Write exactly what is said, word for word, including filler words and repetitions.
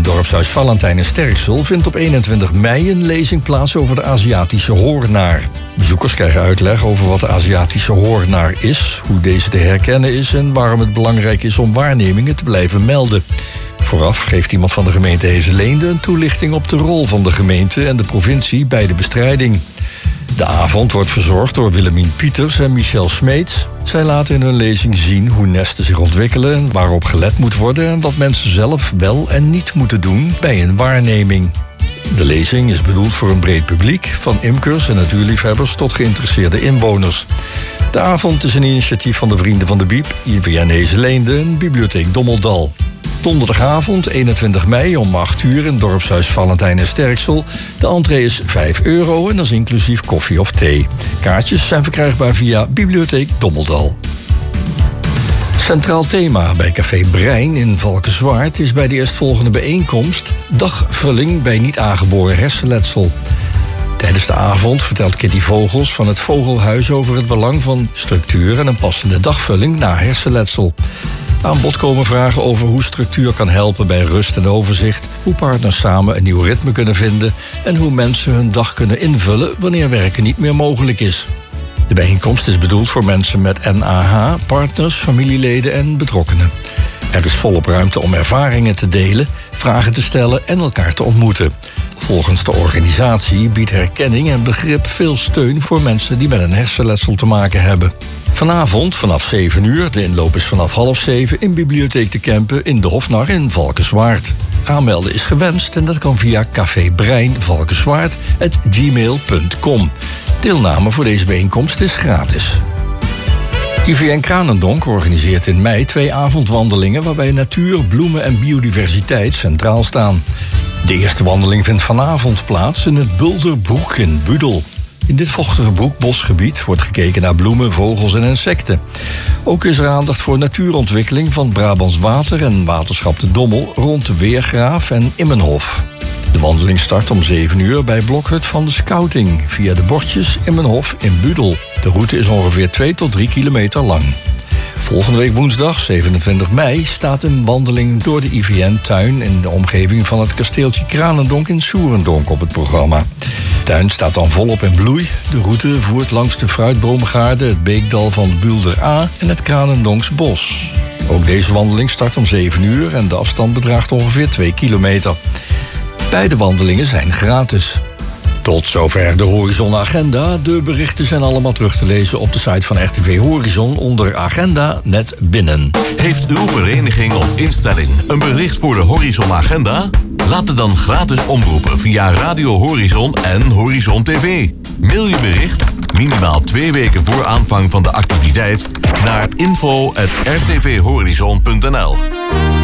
dorpshuis Valentijn in Sterksel vindt op eenentwintig mei een lezing plaats over de Aziatische hoornaar. Bezoekers krijgen uitleg over wat de Aziatische hoornaar is, hoe deze te herkennen is en waarom het belangrijk is om waarnemingen te blijven melden. Vooraf geeft iemand van de gemeente Hezeleende een toelichting op de rol van de gemeente en de provincie bij de bestrijding. De avond wordt verzorgd door Willemien Pieters en Michel Smeets. Zij laten in hun lezing zien hoe nesten zich ontwikkelen en waarop gelet moet worden en wat mensen zelf wel en niet moeten doen bij een waarneming. De lezing is bedoeld voor een breed publiek, van imkers en natuurliefhebbers tot geïnteresseerde inwoners. De avond is een initiatief van de Vrienden van de Biep, I V N Hezeleende en Bibliotheek Dommeldal. Donderdagavond, eenentwintig mei om acht uur in dorpshuis Valentijn in Sterksel. De entree is vijf euro en dat is inclusief koffie of thee. Kaartjes zijn verkrijgbaar via Bibliotheek Dommeldal. Centraal thema bij Café Brein in Valkenswaard is bij de eerstvolgende bijeenkomst dagvulling bij niet aangeboren hersenletsel. Tijdens de avond vertelt Kitty Vogels van het Vogelhuis over het belang van structuur en een passende dagvulling na hersenletsel. Aan bod komen vragen over hoe structuur kan helpen bij rust en overzicht, hoe partners samen een nieuw ritme kunnen vinden en hoe mensen hun dag kunnen invullen wanneer werken niet meer mogelijk is. De bijeenkomst is bedoeld voor mensen met N A H, partners, familieleden en betrokkenen. Er is volop ruimte om ervaringen te delen, vragen te stellen en elkaar te ontmoeten. Volgens de organisatie biedt herkenning en begrip veel steun voor mensen die met een hersenletsel te maken hebben. Vanavond vanaf zeven uur, de inloop is vanaf half zeven in Bibliotheek de Kempen in de Hofnar in Valkenswaard. Aanmelden is gewenst en dat kan via cafébreinvalkenswaard at gmail punt com. Deelname voor deze bijeenkomst is gratis. I V N Kranendonk organiseert in mei twee avondwandelingen waarbij natuur, bloemen en biodiversiteit centraal staan. De eerste wandeling vindt vanavond plaats in het Bulderbroek in Budel. In dit vochtige broekbosgebied wordt gekeken naar bloemen, vogels en insecten. Ook is er aandacht voor natuurontwikkeling van Brabants Water en Waterschap de Dommel rond de Weergraaf en Immenhof. De wandeling start om zeven uur bij Blokhut van de Scouting via de bordjes Immenhof in Budel. De route is ongeveer twee tot drie kilometer lang. Volgende week woensdag, zevenentwintig mei, staat een wandeling door de I V N-tuin in de omgeving van het kasteeltje Kranendonk in Soerendonk op het programma. De tuin staat dan volop in bloei. De route voert langs de fruitboomgaarden, het beekdal van Bulder A en het Kranendonks bos. Ook deze wandeling start om zeven uur en de afstand bedraagt ongeveer twee kilometer. Beide wandelingen zijn gratis. Tot zover de Horizon Agenda. De berichten zijn allemaal terug te lezen op de site van R T V Horizon onder Agenda net binnen. Heeft uw vereniging of instelling een bericht voor de Horizon Agenda? Laat het dan gratis omroepen via Radio Horizon en Horizon T V. Mail je bericht minimaal twee weken voor aanvang van de activiteit naar info at r t v horizon punt n l.